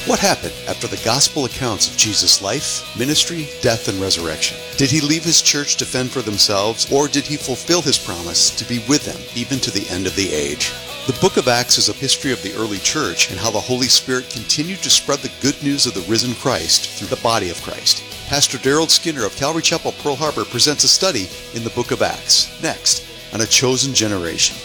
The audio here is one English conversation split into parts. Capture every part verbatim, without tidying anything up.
What happened after the gospel accounts of Jesus' life, ministry, death, and resurrection? Did he leave his church to fend for themselves, or did he fulfill his promise to be with them even to the end of the age? The book of Acts is a history of the early church and how the Holy Spirit continued to spread the good news of the risen Christ through the body of Christ. Pastor Daryl Skinner of Calvary Chapel, Pearl Harbor presents a study in the book of Acts, next on A Chosen Generation.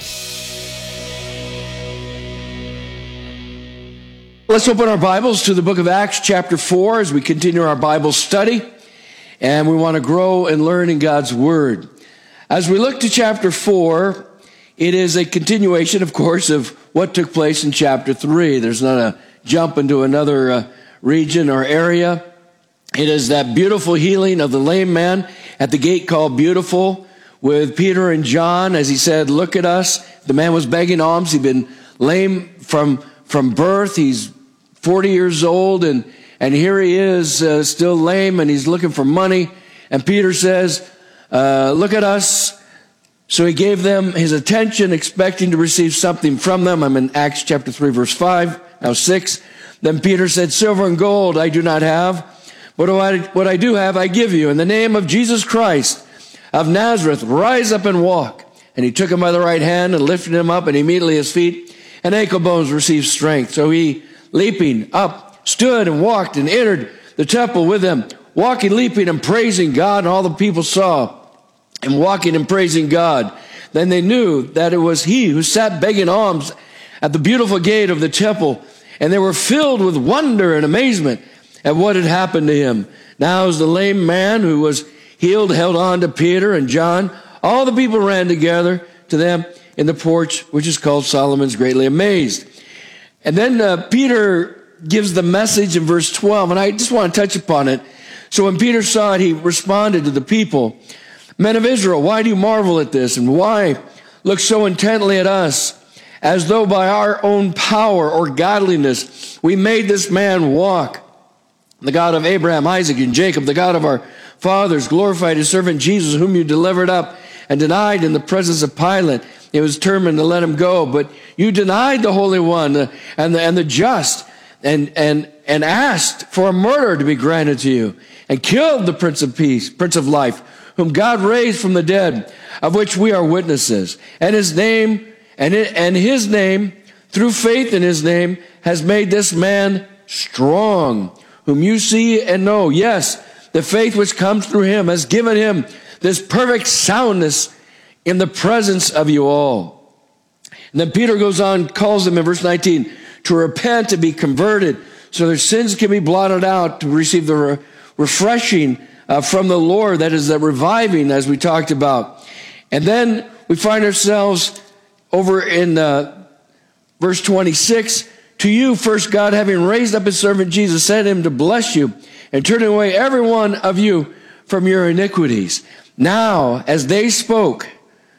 Let's open our Bibles to the book of Acts chapter four as we continue our Bible study, and we want to grow and learn in God's Word. As we look to chapter four, it is a continuation, of course, of what took place in chapter three. There's not a jump into another uh, region or area. It is that beautiful healing of the lame man at the gate called Beautiful with Peter and John as he said, "Look at us." The man was begging alms. He'd been lame from, from birth. He's forty years old, and, and here he is uh, still lame, and he's looking for money. And Peter says, uh, look at us. So he gave them his attention, expecting to receive something from them. I'm in Acts chapter three, verse five, now six. Then Peter said, silver and gold I do not have, but what I do have I give you. In the name of Jesus Christ of Nazareth, rise up and walk. And he took him by the right hand and lifted him up, and immediately his feet and ankle bones received strength. So he, leaping up, stood and walked and entered the temple with them, walking, leaping, and praising God. And all the people saw him walking and praising God. Then they knew that it was he who sat begging alms at the beautiful gate of the temple. And they were filled with wonder and amazement at what had happened to him. Now as the lame man who was healed held on to Peter and John, all the people ran together to them in the porch, which is called Solomon's, greatly amazed. And then uh, Peter gives the message in verse twelve, and I just want to touch upon it. So when Peter saw it, he responded to the people, men of Israel, why do you marvel at this? And why look so intently at us, as though by our own power or godliness we made this man walk? The God of Abraham, Isaac, and Jacob, the God of our fathers, glorified his servant Jesus, whom you delivered up and denied in the presence of Pilate. It was determined to let him go, but you denied the Holy One uh, and the, and the just, and and and asked for a murder to be granted to you, and killed the Prince of Peace, Prince of Life, whom God raised from the dead, of which we are witnesses. And his name and it, and his name, through faith in his name, has made this man strong, whom you see and know. Yes, the faith which comes through him has given him this perfect soundness in the presence of you all. And then Peter goes on, calls them in verse nineteen to repent, to be converted, so their sins can be blotted out, to receive the re- refreshing uh, from the Lord, that is the reviving, as we talked about. And then we find ourselves over in uh, verse twenty-six, to you first God, having raised up his servant Jesus, sent him to bless you and turning away every one of you from your iniquities. Now, as they spoke,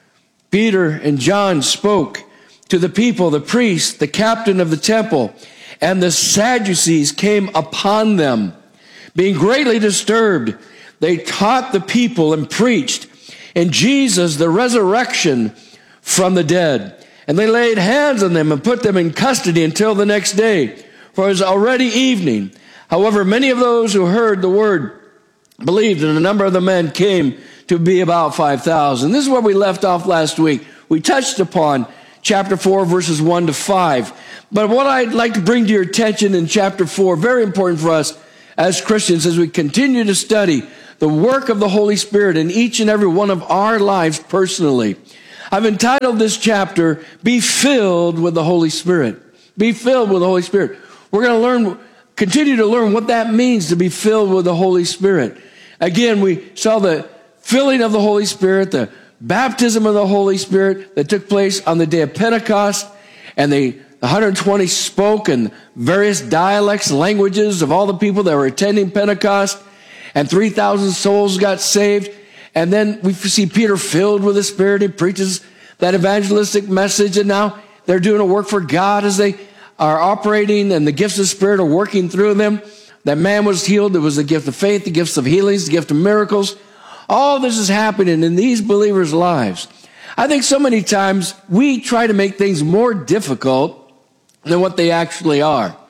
Peter and John spoke to the people, the priest, the captain of the temple, and the Sadducees came upon them. Being greatly disturbed, they taught the people and preached in Jesus the resurrection from the dead. And they laid hands on them and put them in custody until the next day, for it was already evening. However, many of those who heard the word believed, and a number of the men came to be about five thousand. This is where we left off last week. We touched upon chapter four, verses one to five. But what I'd like to bring to your attention in chapter four, very important for us as Christians as we continue to study the work of the Holy Spirit in each and every one of our lives personally. I've entitled this chapter, Be Filled with the Holy Spirit. Be filled with the Holy Spirit. We're going to learn, continue to learn what that means to be filled with the Holy Spirit. Again, we saw the filling of the Holy Spirit, the baptism of the Holy Spirit that took place on the day of Pentecost, and the one hundred twenty spoke in various dialects, languages of all the people that were attending Pentecost, and three thousand souls got saved. And then we see Peter filled with the Spirit. He preaches that evangelistic message, and now they're doing a work for God as they are operating, and the gifts of the Spirit are working through them. That man was healed. There was the gift of faith, the gifts of healings, the gift of miracles. All this is happening in these believers' lives. I think so many times we try to make things more difficult than what they actually are.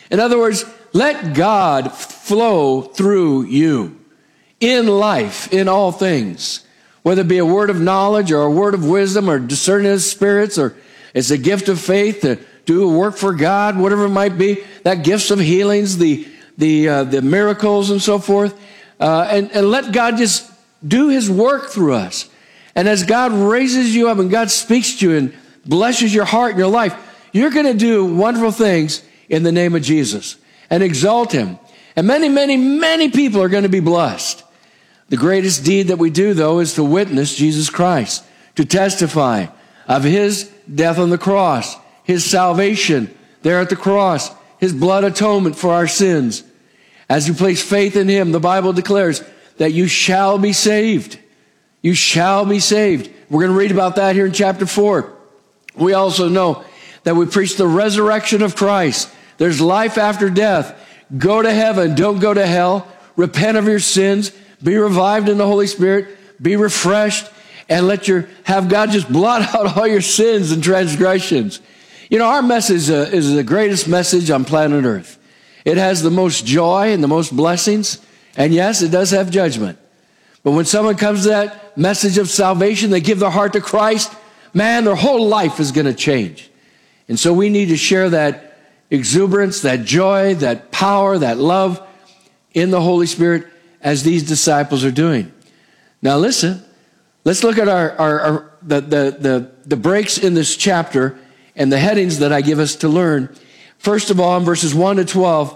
In other words, let God flow through you in life, in all things, whether it be a word of knowledge or a word of wisdom or discerning of spirits, or it's a gift of faith to do a work for God, whatever it might be, that gifts of healings, the the uh, the miracles and so forth, uh, and, and let God just do his work through us. And as God raises you up and God speaks to you and blesses your heart and your life, you're going to do wonderful things in the name of Jesus and exalt him. And many, many, many people are going to be blessed. The greatest deed that we do, though, is to witness Jesus Christ, to testify of his death on the cross, his salvation there at the cross, his blood atonement for our sins. As you place faith in him, the Bible declares that you shall be saved. You shall be saved. We're going to read about that here in chapter four. We also know that we preach the resurrection of Christ. There's life after death. Go to heaven. Don't go to hell. Repent of your sins. Be revived in the Holy Spirit. Be refreshed. And let your, have God just blot out all your sins and transgressions. You know, our message uh, is the greatest message on planet Earth. It has the most joy and the most blessings. And yes, it does have judgment. But when someone comes to that message of salvation, they give their heart to Christ, man, their whole life is going to change. And so we need to share that exuberance, that joy, that power, that love in the Holy Spirit as these disciples are doing. Now listen, let's look at our, our, our the, the, the, the breaks in this chapter and the headings that I give us to learn. First of all, in verses one to twelve,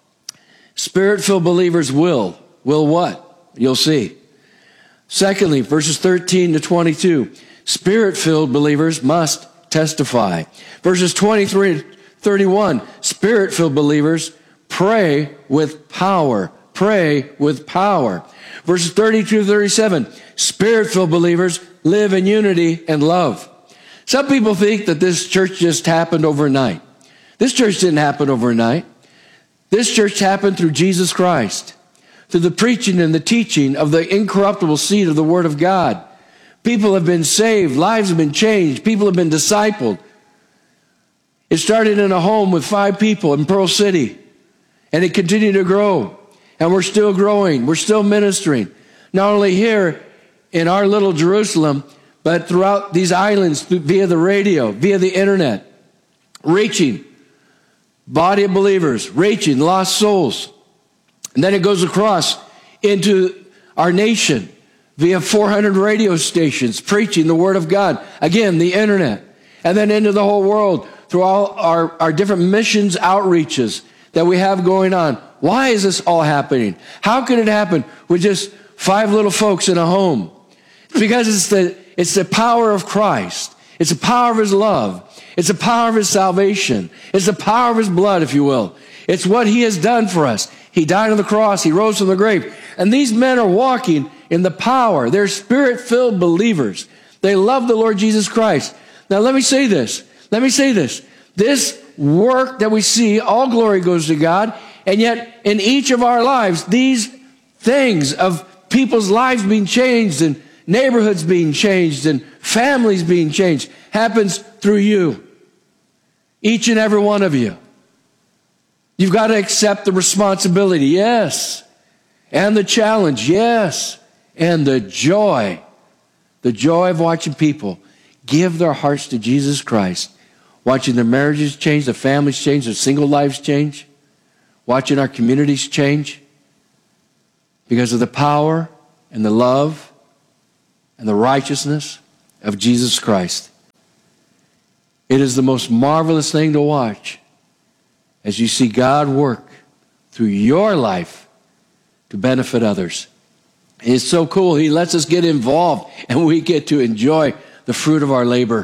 Spirit-filled believers will. Will what? You'll see. Secondly, verses thirteen to twenty-two, Spirit-filled believers must testify. Verses twenty-three to thirty-one, Spirit-filled believers pray with power. Pray with power. Verses thirty-two to thirty-seven, Spirit-filled believers live in unity and love. Some people think that this church just happened overnight. This church didn't happen overnight. This church happened through Jesus Christ, through the preaching and the teaching of the incorruptible seed of the Word of God. People have been saved. Lives have been changed. People have been discipled. It started in a home with five people in Pearl City, and it continued to grow. And we're still growing. We're still ministering. Not only here in our little Jerusalem, but throughout these islands via the radio, via the internet, reaching body of believers, reaching lost souls. And then it goes across into our nation via four hundred radio stations, preaching the Word of God. Again, the internet. And then into the whole world through all our, our different missions outreaches that we have going on. Why is this all happening? How can it happen with just five little folks in a home? It's because it's the, it's the power of Christ. It's the power of his love. It's the power of his salvation. It's the power of his blood, if you will. It's what he has done for us. He died on the cross. He rose from the grave. And these men are walking in the power. They're Spirit-filled believers. They love the Lord Jesus Christ. Now, let me say this. Let me say this. This work that we see, all glory goes to God. And yet, in each of our lives, these things of people's lives being changed and neighborhoods being changed and families being changed happens through you. Each and every one of you. You've got to accept the responsibility, yes. And the challenge, yes. And the joy. The joy of watching people give their hearts to Jesus Christ. Watching their marriages change, their families change, their single lives change. Watching our communities change. Because of the power and the love and the righteousness of Jesus Christ. It is the most marvelous thing to watch as you see God work through your life to benefit others. It's so cool. He lets us get involved and we get to enjoy the fruit of our labor.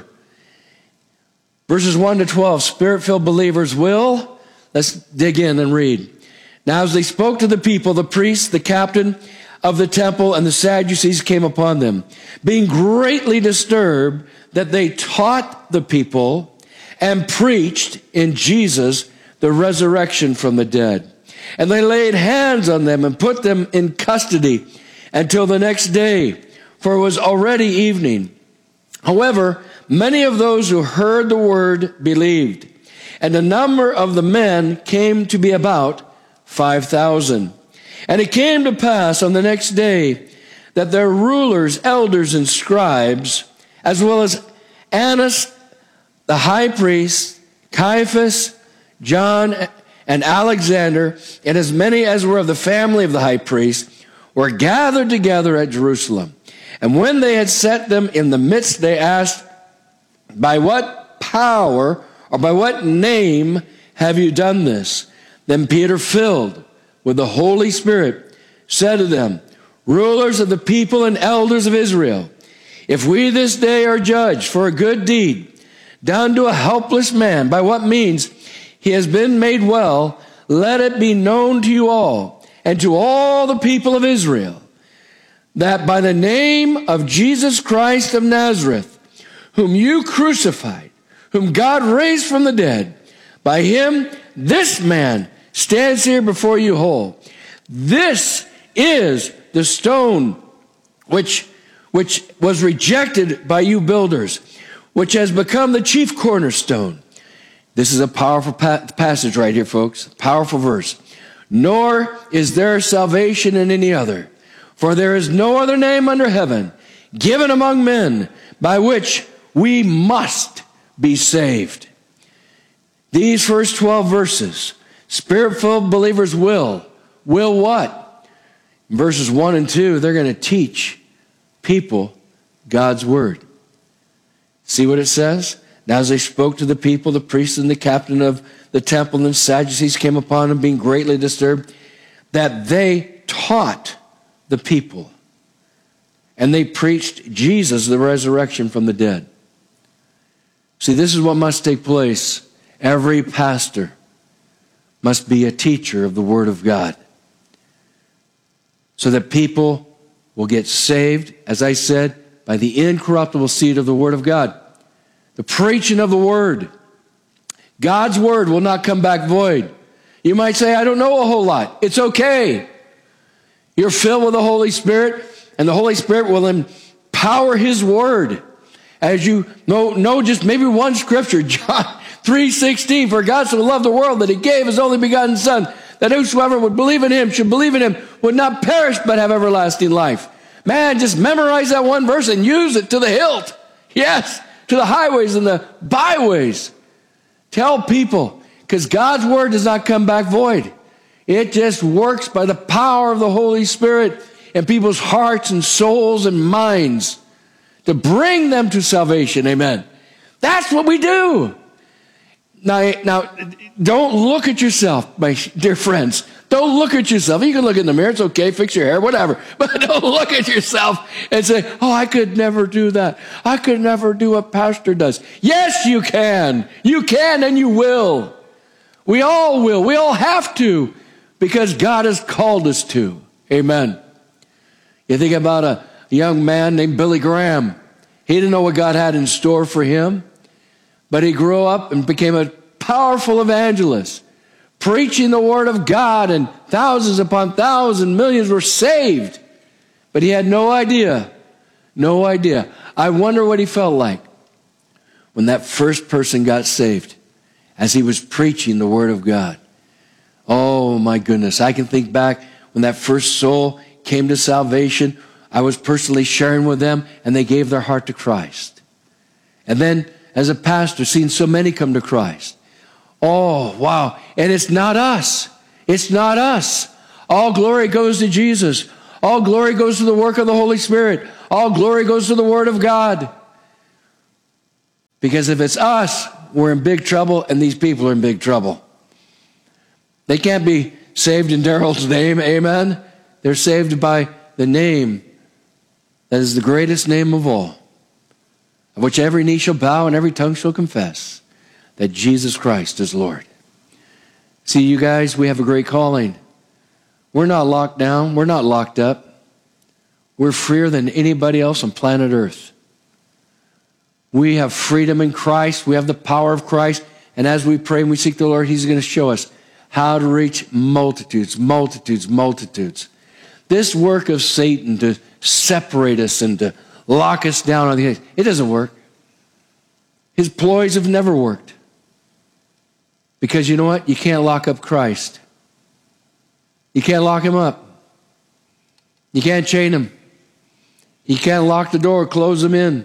Verses one to twelve, Spirit-filled believers will, let's dig in and read. Now as they spoke to the people, the priests, the captain of the temple, and the Sadducees came upon them, being greatly disturbed that they taught the people and preached in Jesus the resurrection from the dead. And they laid hands on them and put them in custody until the next day, for it was already evening. However, many of those who heard the word believed. And the number of the men came to be about five thousand. And it came to pass on the next day that their rulers, elders, and scribes, as well as Annas the high priest, Caiaphas, John, and Alexander, and as many as were of the family of the high priest, were gathered together at Jerusalem. And when they had set them in the midst, they asked, by what power or by what name have you done this? Then Peter, filled with the Holy Spirit, said to them, rulers of the people and elders of Israel, if we this day are judged for a good deed done to a helpless man, by what means he has been made well, let it be known to you all and to all the people of Israel, that by the name of Jesus Christ of Nazareth, whom you crucified, whom God raised from the dead, by him this man stands here before you whole. This is the stone which, which was rejected by you builders, which has become the chief cornerstone. This is a powerful pa- passage right here, folks. Powerful verse. Nor is there salvation in any other, for there is no other name under heaven given among men by which we must be saved. These first twelve verses, Spirit-filled believers will. Will what? In verses one and two, they're going to teach people God's word. See what it says? Now as they spoke to the people, the priests and the captain of the temple and the Sadducees came upon them, being greatly disturbed, that they taught the people. And they preached Jesus, the resurrection from the dead. See, this is what must take place. Every pastor must be a teacher of the Word of God, so that people will get saved, as I said, by the incorruptible seed of the Word of God. The preaching of the Word. God's Word will not come back void. You might say, I don't know a whole lot. It's okay. You're filled with the Holy Spirit, and the Holy Spirit will empower His Word. As you know, know just maybe one scripture, John three sixteen, for God so loved the world that He gave His only begotten Son, that whosoever would believe in Him should believe in Him, would not perish but have everlasting life. Man, just memorize that one verse and use it to the hilt. Yes, to the highways and the byways. Tell people, because God's word does not come back void. It just works by the power of the Holy Spirit in people's hearts and souls and minds to bring them to salvation. Amen. That's what we do. Now, now, don't look at yourself, my dear friends. Don't look at yourself. You can look in the mirror. It's okay. Fix your hair, whatever. But don't look at yourself and say, oh, I could never do that. I could never do what pastor does. Yes, you can. You can and you will. We all will. We all have to, because God has called us to. Amen. You think about a young man named Billy Graham. He didn't know what God had in store for him, but he grew up and became a powerful evangelist, preaching the word of God, and thousands upon thousands, millions were saved. But he had no idea, no idea. I wonder what he felt like when that first person got saved as he was preaching the word of God. Oh my goodness, I can think back when that first soul came to salvation. I was personally sharing with them, and they gave their heart to Christ. And then as a pastor, seeing so many come to Christ. Oh, wow. And it's not us. It's not us. All glory goes to Jesus. All glory goes to the work of the Holy Spirit. All glory goes to the Word of God. Because if it's us, we're in big trouble, and these people are in big trouble. They can't be saved in Daryl's name, amen? They're saved by the name that is the greatest name of all, of which every knee shall bow and every tongue shall confess that Jesus Christ is Lord. See, you guys, we have a great calling. We're not locked down. We're not locked up. We're freer than anybody else on planet Earth. We have freedom in Christ. We have the power of Christ. And as we pray and we seek the Lord, He's going to show us how to reach multitudes, multitudes, multitudes. This work of Satan to separate us and to lock us down on the edge, it doesn't work. His ploys have never worked. Because you know what? You can't lock up Christ. You can't lock him up. You can't chain him. You can't lock the door, close him in.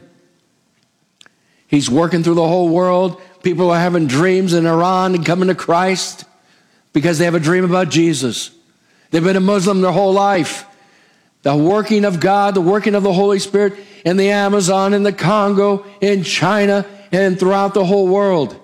He's working through the whole world. People are having dreams in Iran and coming to Christ because they have a dream about Jesus. They've been a Muslim their whole life. The working of God, the working of the Holy Spirit in the Amazon, in the Congo, in China, and throughout the whole world.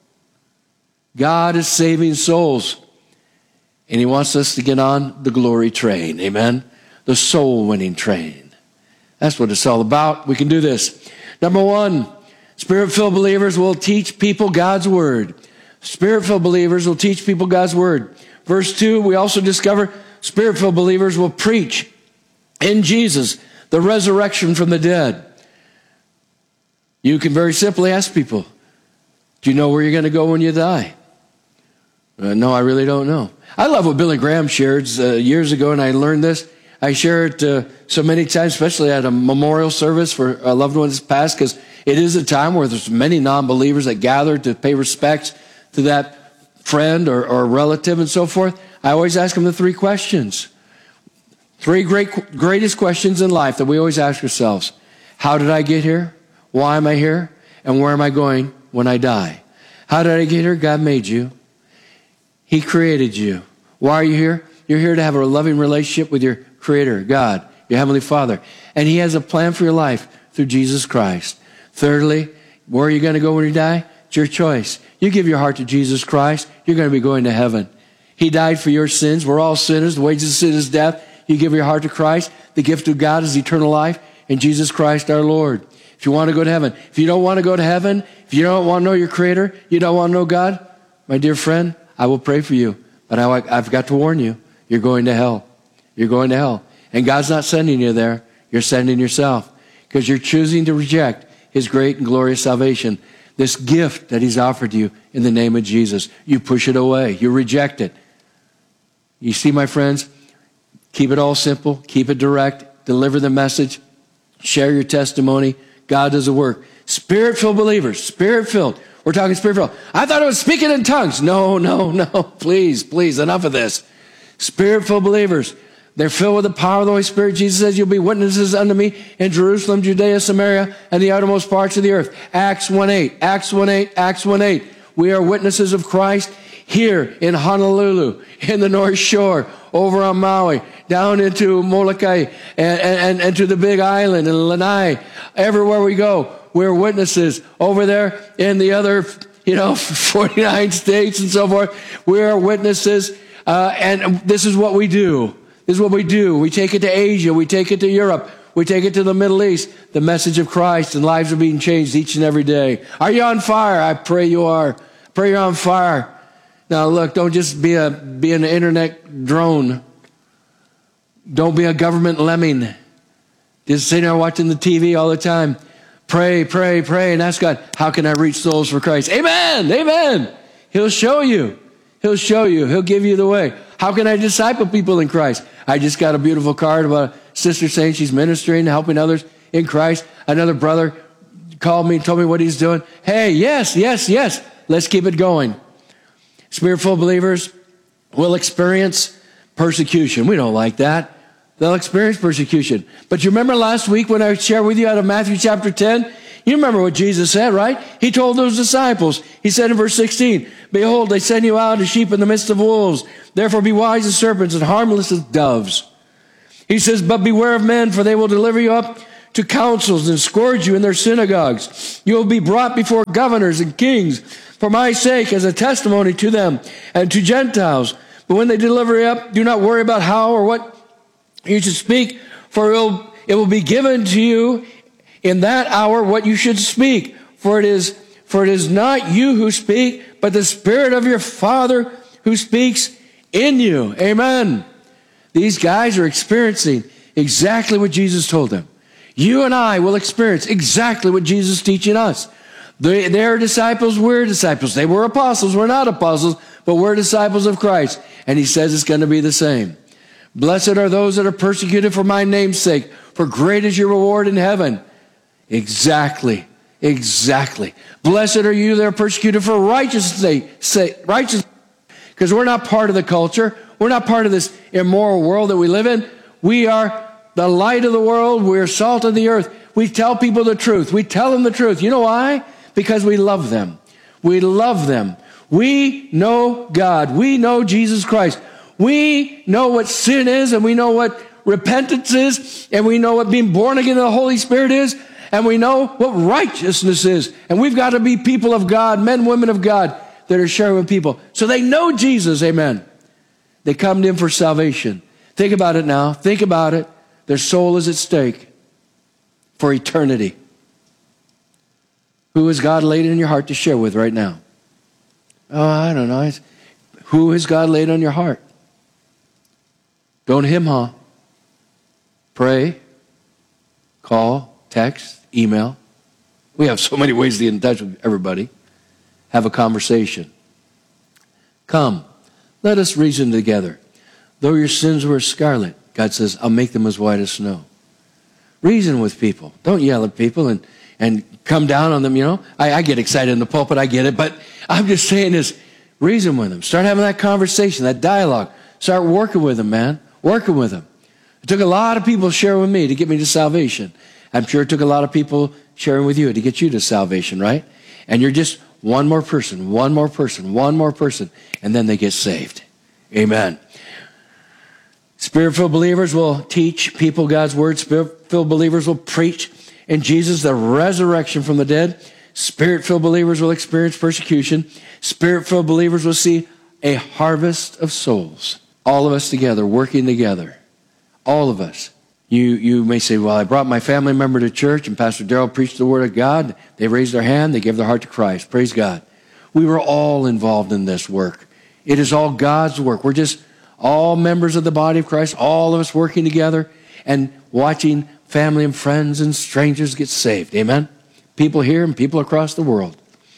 God is saving souls. And he wants us to get on the glory train. Amen? The soul winning train. That's what it's all about. We can do this. Number one, Spirit-filled believers will teach people God's word. Spirit-filled believers will teach people God's word. Verse two, we also discover Spirit-filled believers will preach in Jesus the resurrection from the dead. You can very simply ask people, do you know where you're going to go when you die? Uh, no, I really don't know. I love what Billy Graham shared uh, years ago, and I learned this. I share it uh, so many times, especially at a memorial service for a loved one's passed, because it is a time where there's many non-believers that gather to pay respects to that friend or, or relative and so forth. I always ask them the three questions. Three great, greatest questions in life that we always ask ourselves. How did I get here? Why am I here? And where am I going when I die? How did I get here? God made you. He created you. Why are you here? You're here to have a loving relationship with your Creator, God, your Heavenly Father. And He has a plan for your life through Jesus Christ. Thirdly, where are you going to go when you die? It's your choice. You give your heart to Jesus Christ, you're going to be going to heaven. He died for your sins. We're all sinners. The wages of sin is death. You give your heart to Christ. The gift of God is eternal life in Jesus Christ our Lord. If you want to go to heaven, if you don't want to go to heaven, if you don't want to know your Creator, you don't want to know God, my dear friend, I will pray for you. But I, I've got to warn you, you're going to hell. You're going to hell. And God's not sending you there. You're sending yourself. Because you're choosing to reject His great and glorious salvation. This gift that He's offered you in the name of Jesus. You push it away. You reject it. You see, my friends, keep it all simple. Keep it direct. Deliver the message. Share your testimony. God does the work. Spirit-filled believers. Spirit-filled. We're talking Spirit-filled. I thought it was speaking in tongues. No, no, no. Please, please, enough of this. Spirit-filled believers. They're filled with the power of the Holy Spirit. Jesus says, you'll be witnesses unto me in Jerusalem, Judea, Samaria, and the uttermost parts of the earth. Acts one eight, Acts one eight, Acts one eight. We are witnesses of Christ here in Honolulu, in the North Shore, over on Maui, down into Molokai, and, and, and to the Big Island, and Lanai. Everywhere we go, we're witnesses. Over there in the other, you know, forty-nine states and so forth, we are witnesses. Uh, and this is what we do. This is what we do. We take it to Asia. We take it to Europe. We take it to the Middle East. The message of Christ, and lives are being changed each and every day. Are you on fire? I pray you are. Pray you're on fire. Now look, don't just be a be an internet drone. Don't be a government lemming. Just sitting there watching the T V all the time. Pray, pray, pray, and ask God, how can I reach souls for Christ? Amen, amen. He'll show you. He'll show you. He'll give you the way. How can I disciple people in Christ? I just got a beautiful card about a sister saying she's ministering, helping others in Christ. Another brother called me and told me what he's doing. Hey, yes, yes, yes. Let's keep it going. Spirit-filled believers will experience persecution. We don't like that. They'll experience persecution. But you remember last week when I shared with you out of Matthew chapter ten? You remember what Jesus said, right? He told those disciples, he said in verse sixteen, behold, they send you out as sheep in the midst of wolves. Therefore be wise as serpents and harmless as doves. He says, but beware of men, for they will deliver you up to councils and scourge you in their synagogues. You will be brought before governors and kings for my sake as a testimony to them and to Gentiles. But when they deliver you up, do not worry about how or what you should speak, for it will, it will be given to you in that hour what you should speak. For it is, for it is not you who speak, but the Spirit of your Father who speaks in you. Amen. These guys are experiencing exactly what Jesus told them. You and I will experience exactly what Jesus is teaching us. They, they're disciples, we're disciples. They were apostles, we're not apostles, but we're disciples of Christ. And he says it's going to be the same. Blessed are those that are persecuted for my name's sake, for great is your reward in heaven. Exactly, Exactly. Blessed are you that are persecuted for righteousness' sake, righteousness, because we're not part of the culture. We're not part of this immoral world that we live in. We are the light of the world. We're salt of the earth. We tell people the truth. We tell them the truth. You know why? Because we love them. We love them. We know God. We know Jesus Christ. We know what sin is, and we know what repentance is, and we know what being born again of the Holy Spirit is, and we know what righteousness is. And we've got to be people of God, men, women of God, that are sharing with people. So they know Jesus, amen. They come to him for salvation. Think about it now. Think about it. Their soul is at stake for eternity. Who has God laid in your heart to share with right now? Oh, I don't know. Who has God laid on your heart? Don't him, huh? Pray, call, text, email. We have so many ways to get in touch with everybody. Have a conversation. Come, let us reason together. Though your sins were scarlet, God says, I'll make them as white as snow. Reason with people. Don't yell at people and, and come down on them, you know. I, I get excited in the pulpit, I get it, but I'm just saying this, reason with them. Start having that conversation, that dialogue. Start working with them, man. Working with them. It took a lot of people sharing with me to get me to salvation. I'm sure it took a lot of people sharing with you to get you to salvation, right? And you're just one more person, one more person, one more person, and then they get saved. Amen. Spirit-filled believers will teach people God's word. Spirit-filled believers will preach in Jesus the resurrection from the dead. Spirit-filled believers will experience persecution. Spirit-filled believers will see a harvest of souls. All of us together, working together. All of us. You, you may say, well, I brought my family member to church and Pastor Darrell preached the word of God. They raised their hand. They gave their heart to Christ. Praise God. We were all involved in this work. It is all God's work. We're just all members of the body of Christ, all of us working together and watching family and friends and strangers get saved. Amen? People here and people across the world.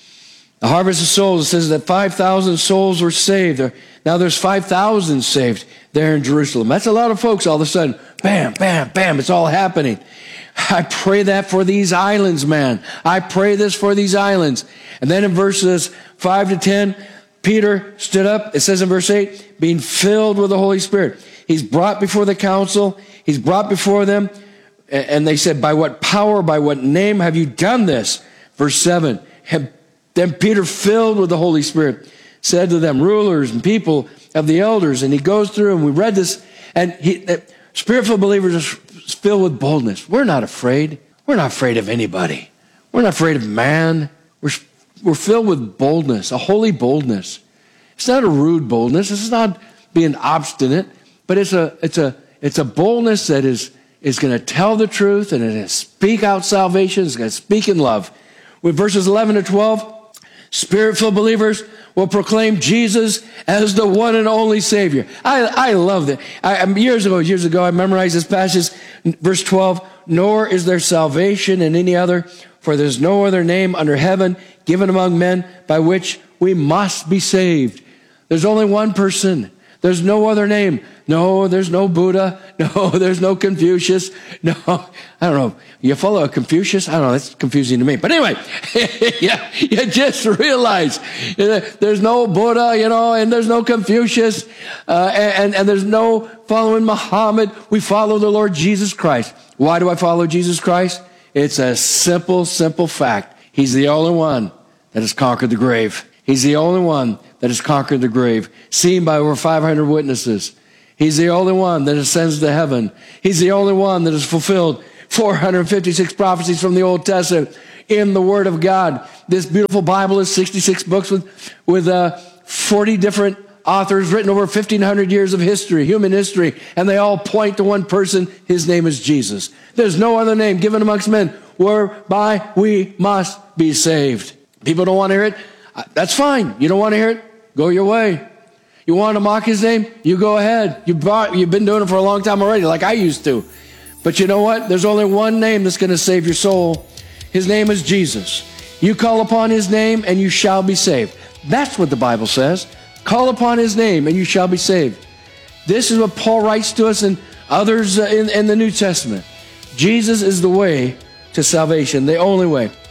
The harvest of souls, it says that five thousand souls were saved. Now there's five thousand saved there in Jerusalem. That's a lot of folks all of a sudden. Bam, bam, bam, it's all happening. I pray that for these islands, man. I pray this for these islands. And then in verses five to ten, Peter stood up. It says in verse eight, being filled with the Holy Spirit. He's brought before the council. He's brought before them. And they said, by what power, by what name have you done this? Verse seven, and then Peter, filled with the Holy Spirit, said to them, rulers and people of the elders. And he goes through, and we read this, and he, spirit-filled believers are filled with boldness. We're not afraid. We're not afraid of anybody. We're not afraid of man. We're, we're filled with boldness, a holy boldness. It's not a rude boldness. It's not being obstinate, but it's a, it's a, it's a boldness that is, is going to tell the truth and it's going to speak out salvation. It's going to speak in love. With verses eleven to twelve, Spirit-filled believers will proclaim Jesus as the one and only Savior. I, I love that. I, years ago, years ago, I memorized this passage, verse twelve, nor is there salvation in any other, for there's no other name under heaven given among men by which we must be saved. There's only one person. There's no other name. No, there's no Buddha. No, there's no Confucius. No, I don't know. You follow Confucius? I don't know. That's confusing to me. But anyway, yeah, you just realize there's no Buddha, you know, and there's no Confucius, uh, and, and there's no following Muhammad. We follow the Lord Jesus Christ. Why do I follow Jesus Christ? It's a simple, simple fact. He's the only one that has conquered the grave. He's the only one that has conquered the grave, seen by over five hundred witnesses. He's the only one that ascends to heaven. He's the only one that has fulfilled four hundred fifty-six prophecies from the Old Testament in the Word of God. This beautiful Bible is sixty-six books with, with uh, forty different authors written over fifteen hundred years of history, human history, and they all point to one person. His name is Jesus. There's no other name given amongst men whereby we must be saved. People don't want to hear it. That's fine. You don't want to hear it? Go your way. You want to mock his name? You go ahead. You brought, you've been doing it for a long time already, like I used to. But you know what? There's only one name that's going to save your soul. His name is Jesus. You call upon his name and you shall be saved. That's what the Bible says. Call upon his name and you shall be saved. This is what Paul writes to us and others in, in the New Testament. Jesus is the way to salvation, the only way.